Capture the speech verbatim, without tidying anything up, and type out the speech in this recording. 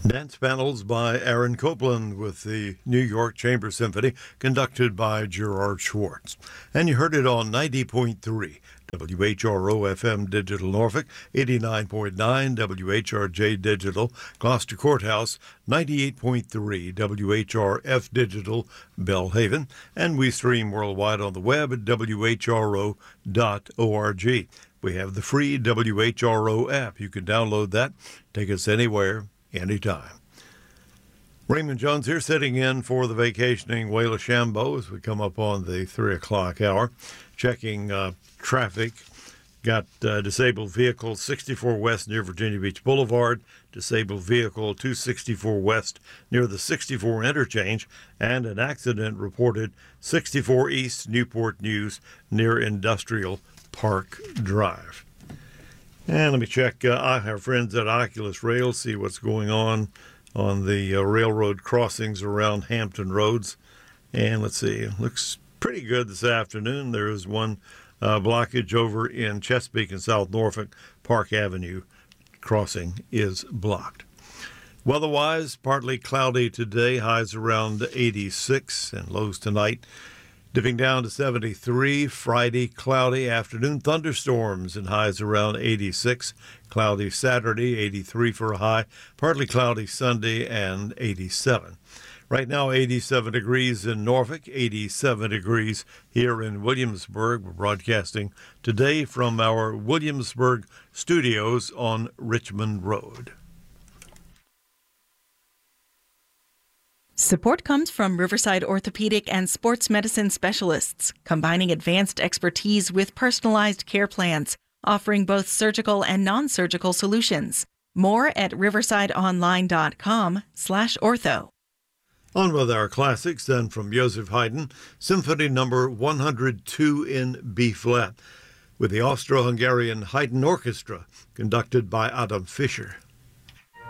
Dance panels by Aaron Copland with the New York Chamber Symphony, conducted by Gerard Schwartz. And you heard it on ninety point three W H R O F M Digital Norfolk, eighty-nine point nine W H R J Digital Gloucester Courthouse, ninety-eight point three W H R F Digital Belhaven, and we stream worldwide on the web at W H R O dot org. We have the free W H R O app. You can download that, take us anywhere, anytime. Raymond Jones here, sitting in for the vacationing Wayla Shambo as we come up on the three o'clock hour, checking uh, traffic. Got uh, disabled vehicle sixty-four West near Virginia Beach Boulevard, disabled vehicle two sixty-four West near the sixty-four interchange, and an accident reported sixty-four East Newport News near Industrial Park Drive. And let me check uh, our friends at Oculus Rail, see what's going on on the uh, railroad crossings around Hampton Roads. And let's see, it looks pretty good this afternoon. There is one uh, blockage over in Chesapeake and South Norfolk. Park Avenue crossing is blocked. Weather-wise, partly cloudy today, highs around eighty-six, and lows tonight dipping down to seventy-three. Friday, cloudy afternoon, thunderstorms and highs around eighty-six. Cloudy Saturday, eighty-three for a high. Partly cloudy Sunday and eighty-seven. Right now, eighty-seven degrees in Norfolk, eighty-seven degrees here in Williamsburg. We're broadcasting today from our Williamsburg studios on Richmond Road. Support comes from Riverside Orthopedic and Sports Medicine Specialists, combining advanced expertise with personalized care plans, offering both surgical and non-surgical solutions. More at riversideonline.com slash ortho. On with our classics, then, from Joseph Haydn, Symphony Number one hundred two in B-flat, with the Austro-Hungarian Haydn Orchestra, conducted by Adam Fischer.